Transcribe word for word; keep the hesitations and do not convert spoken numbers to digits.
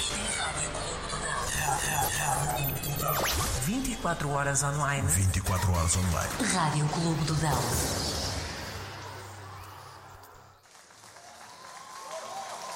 vinte e quatro horas online. vinte e quatro horas online. Rádio Clube do Dão.